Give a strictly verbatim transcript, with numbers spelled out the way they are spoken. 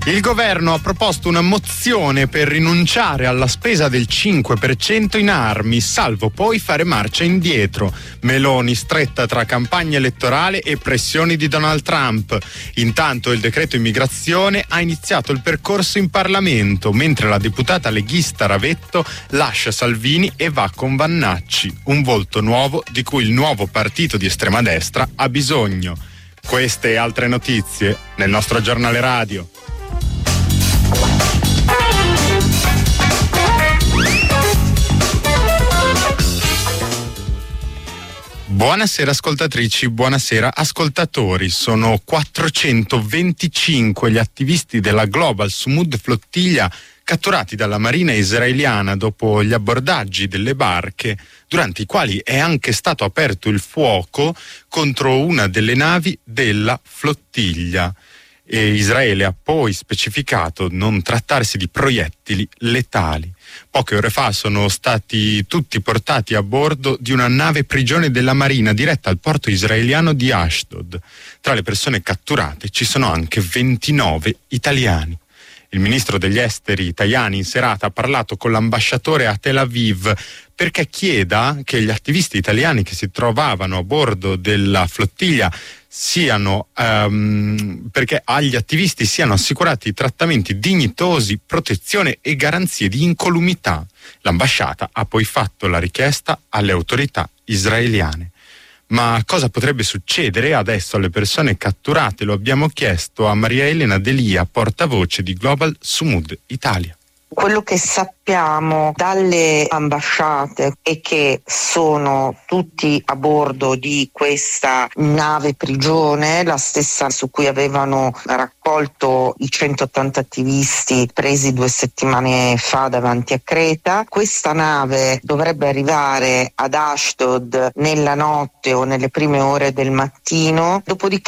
Il governo ha proposto una mozione per rinunciare alla spesa del cinque per cento in armi, salvo poi fare marcia indietro. Meloni stretta tra campagna elettorale e pressioni di Donald Trump. Intanto il decreto immigrazione ha iniziato il percorso in Parlamento, mentre la deputata leghista Ravetto lascia Salvini e va con Vannacci, un volto nuovo di cui il nuovo partito di estrema destra ha bisogno. Queste e altre notizie nel nostro giornale radio. Buonasera ascoltatrici, buonasera ascoltatori. Sono quattrocentoventicinque gli attivisti della Global Sumud Flottiglia catturati dalla marina israeliana dopo gli abbordaggi delle barche, durante i quali è anche stato aperto il fuoco contro una delle navi della flottiglia. E Israele ha poi specificato non trattarsi di proiettili letali. Poche ore fa sono stati tutti portati a bordo di una nave prigione della Marina diretta al porto israeliano di Ashdod. Tra le persone catturate ci sono anche ventinove italiani. Il ministro degli esteri Tajani in serata ha parlato con l'ambasciatore a Tel Aviv perché chieda che gli attivisti italiani che si trovavano a bordo della flottiglia siano um, perché agli attivisti siano assicurati trattamenti dignitosi, protezione e garanzie di incolumità. L'ambasciata ha poi fatto la richiesta alle autorità israeliane. Ma cosa potrebbe succedere adesso alle persone catturate? Lo abbiamo chiesto a Maria Elena Delia, portavoce di Global Sumud Italia. Quello che sappiamo dalle ambasciate è che sono tutti a bordo di questa nave prigione, la stessa su cui avevano raccolto i centottanta attivisti presi due settimane fa davanti a Creta. Questa nave dovrebbe arrivare ad Ashdod nella notte o nelle prime ore del mattino, dopodiché